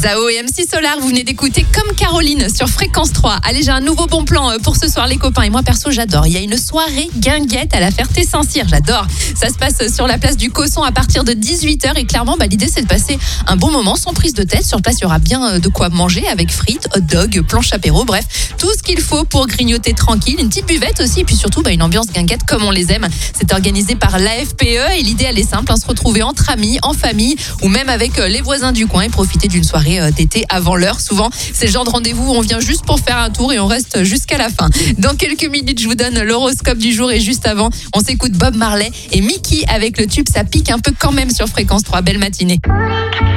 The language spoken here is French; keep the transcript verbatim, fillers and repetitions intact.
Zao et M C Solar, vous venez d'écouter Comme Caroline sur Fréquence trois. Allez, j'ai un nouveau bon plan pour ce soir les copains. Et moi perso, j'adore. Il y a une soirée guinguette à la Ferté-Saint-Cyr. J'adore. Ça se passe sur la place du Cosson à partir de dix-huit heures. Et clairement, bah, l'idée c'est de passer un bon moment sans prise de tête. Sur place, il y aura bien de quoi manger avec frites, hot dog, planche apéro. Bref, tout ce qu'il faut pour grignoter tranquille. Une petite buvette aussi. Et puis surtout, bah, une ambiance guinguette comme on les aime. C'est organisé par l'A F P E. Et l'idée, elle est simple. Hein, se retrouver entre amis, en famille ou même avec les voisins du coin et profiter d'une soirée d'été avant l'heure. Souvent, c'est le genre de rendez-vous où on vient juste pour faire un tour et on reste jusqu'à la fin. Dans quelques minutes, je vous donne l'horoscope du jour et juste avant, on s'écoute Bob Marley et Mickey avec le tube Ça pique un peu quand même sur Fréquence trois. Belle matinée.